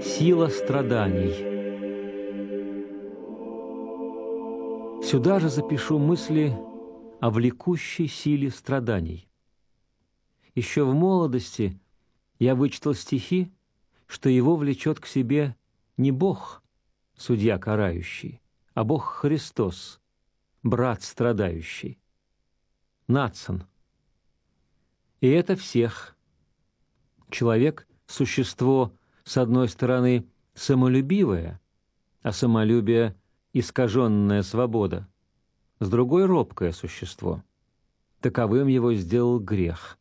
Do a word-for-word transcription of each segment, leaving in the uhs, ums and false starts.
Сила страданий. Сюда же запишу мысли о влекущей силе страданий. Еще в молодости я вычитал стихи, что его влечет к себе не Бог, судья карающий, а Бог Христос, брат страдающий, Нацан. И это всех. Человек – существо, с одной стороны, самолюбивое, а самолюбие – искаженная свобода, с другой – робкое существо. Таковым его сделал грех.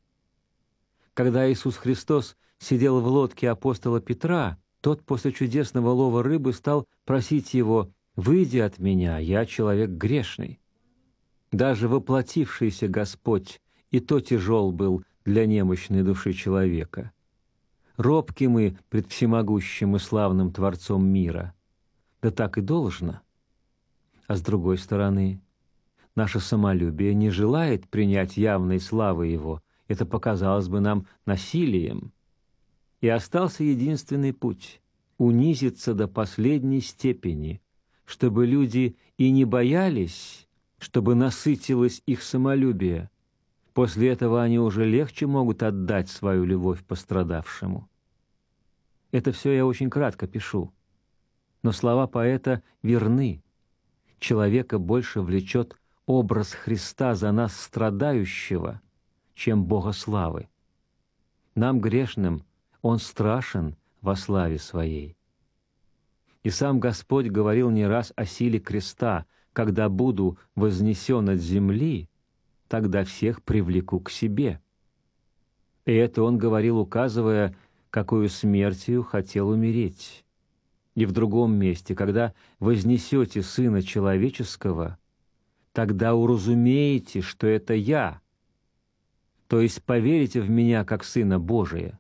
Когда Иисус Христос сидел в лодке апостола Петра, тот после чудесного лова рыбы стал просить его: «Выйди от меня, я человек грешный». Даже воплотившийся Господь и то тяжел был для немощной души человека. Робки мы пред всемогущим и славным Творцом мира. Да так и должно. А с другой стороны, наше самолюбие не желает принять явной славы Его. Это показалось бы нам насилием. И остался единственный путь — унизиться до последней степени, чтобы люди и не боялись, чтобы насытилось их самолюбие. После этого они уже легче могут отдать свою любовь пострадавшему. Это все я очень кратко пишу. Но слова поэта верны. Человека больше влечет образ Христа за нас страдающего, чем Бога славы. Нам, грешным, Он страшен во славе Своей. И сам Господь говорил не раз о силе креста: «Когда буду вознесен от земли, тогда всех привлеку к себе». И это Он говорил, указывая, какую смертью хотел умереть. И в другом месте: «Когда вознесете Сына Человеческого, тогда уразумеете, что это Я, то есть поверите в Меня как Сына Божия».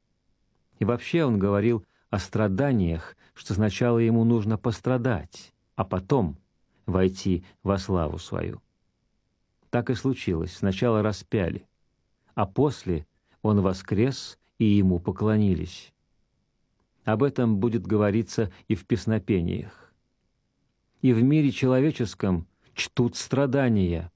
И вообще Он говорил о страданиях, что сначала Ему нужно пострадать, а потом войти во славу Свою. Так и случилось. Сначала распяли, а после Он воскрес, и Ему поклонились. Об этом будет говориться и в песнопениях. И в мире человеческом чтут страдания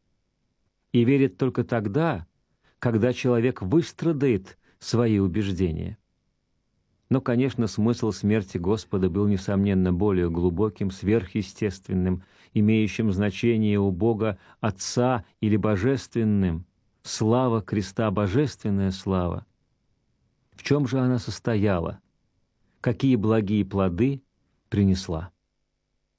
и верят только тогда, когда человек выстрадает свои убеждения. Но, конечно, смысл смерти Господа был, несомненно, более глубоким, сверхъестественным, имеющим значение у Бога Отца или божественным. Слава креста — божественная слава. В чем же она состояла? Какие благие плоды принесла?